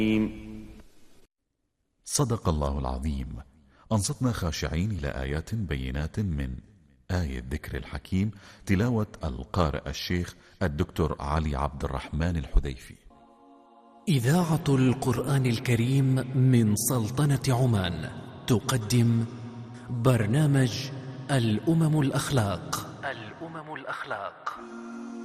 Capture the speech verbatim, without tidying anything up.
صدق الله العظيم. أنصتنا خاشعين إلى آيات بينات من آية ذكر الحكيم، تلاوة القارئ الشيخ الدكتور علي عبد الرحمن الحذيفي. إذاعة القرآن الكريم من سلطنة عمان تقدم برنامج الأمم الأخلاق. الأمم الأخلاق